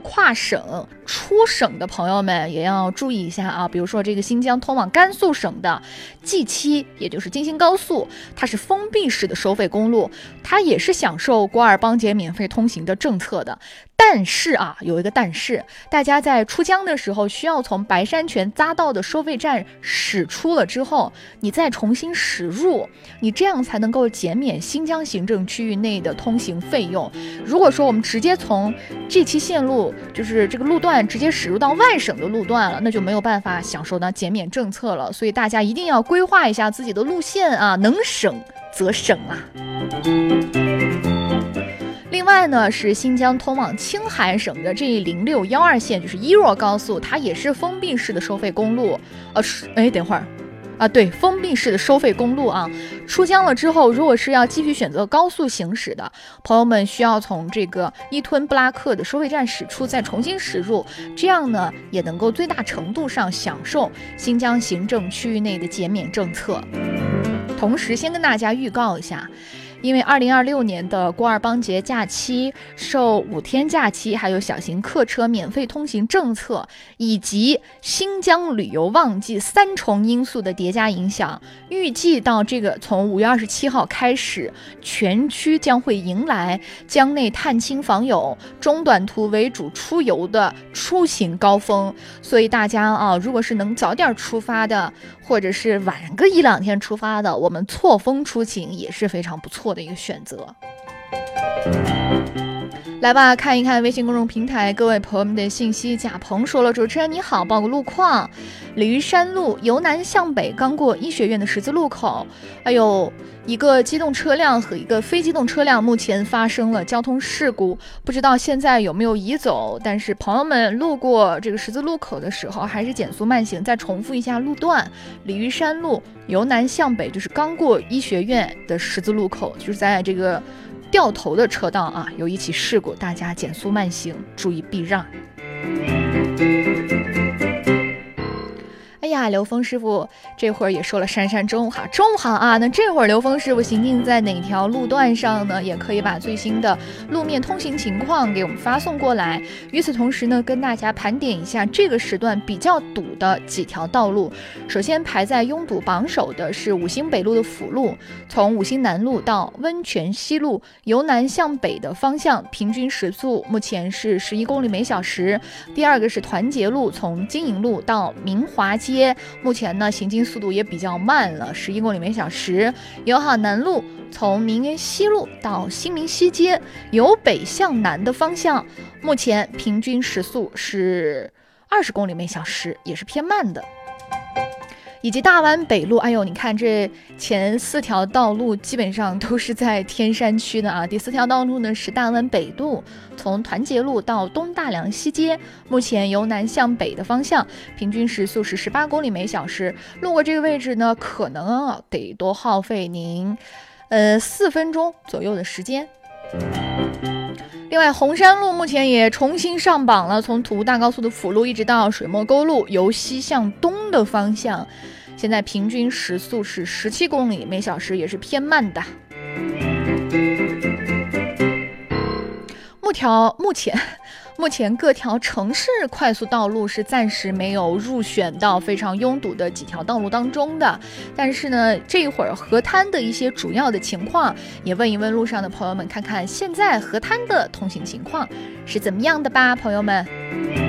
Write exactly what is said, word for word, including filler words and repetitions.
跨省出省的朋友们也要注意一下啊，比如说这个新疆通往甘肃省的 G 七，也就是京新高速，它是封闭式的收费公路，它也是享受瓜尔邦节免费通行的政策的。但是啊，有一个但是，大家在出疆的时候需要从白山泉匝道的收费站驶出了之后，你再重新驶入，你这样才能够减免新疆行政区域内的通行费用。如果说我们直接从 G 七线路，就是这个路段直接驶入到外省的路段了，那就没有办法享受到减免政策了。所以大家一定要规划一下自己的路线啊，能省则省啊。另外呢，是新疆通往青海省的这零六一二线，就是伊若高速，它也是封闭式的收费公路。呃，哎，等会儿。啊，对，封闭式的收费公路啊，出疆了之后，如果是要继续选择高速行驶的朋友们，需要从这个伊吞布拉克的收费站驶出，再重新驶入，这样呢，也能够最大程度上享受新疆行政区域内的减免政策。同时，先跟大家预告一下。因为二零二六年的瓜尔邦节假期受五天假期还有小型客车免费通行政策以及新疆旅游旺季三重因素的叠加影响，预计到这个从五月二十七号开始，全区将会迎来疆内探亲访友、中短途为主出游的出行高峰。所以大家啊，如果是能早点出发的，或者是晚个一两天出发的，我们错峰出行也是非常不错的一个选择。来吧，看一看微信公众平台各位朋友们的信息。贾鹏说了，主持人你好，报个路况，鲤鱼山路由南向北刚过医学院的十字路口，还有一个机动车辆和一个非机动车辆目前发生了交通事故，不知道现在有没有移走，但是朋友们路过这个十字路口的时候还是减速慢行。再重复一下路段，鲤鱼山路由南向北，就是刚过医学院的十字路口，就是在这个掉头的车道啊，有一起事故，大家减速慢行，注意避让。哎呀，刘峰师傅这会儿也说了珊珊中午好，中午好啊！那这会儿刘峰师傅行进在哪条路段上呢？也可以把最新的路面通行情况给我们发送过来。与此同时呢，跟大家盘点一下这个时段比较堵的几条道路。首先排在拥堵榜首的是五星北路的辅路，从五星南路到温泉西路，由南向北的方向，平均时速目前是十一公里每小时。第二个是团结路，从金银路到明华街。目前呢，行进速度也比较慢了，十一公里每小时。友好南路从明园西路到新民西街，由北向南的方向，目前平均时速是二十公里每小时，也是偏慢的。以及大湾北路，哎呦，你看这前四条道路基本上都是在天山区的啊。第四条道路呢是大湾北路，从团结路到东大梁西街，目前由南向北的方向，平均时速是十八公里每小时。路过这个位置呢，可能啊得多耗费您呃四分钟左右的时间。另外，红山路目前也重新上榜了，从土乌大高速的辅路一直到水墨沟路，由西向东的方向，现在平均时速是十七公里每小时，也是偏慢的。目条目前目前各条城市快速道路是暂时没有入选到非常拥堵的几条道路当中的，但是呢，这一会儿河滩的一些主要的情况也问一问路上的朋友们，看看现在河滩的通行情况是怎么样的吧，朋友们。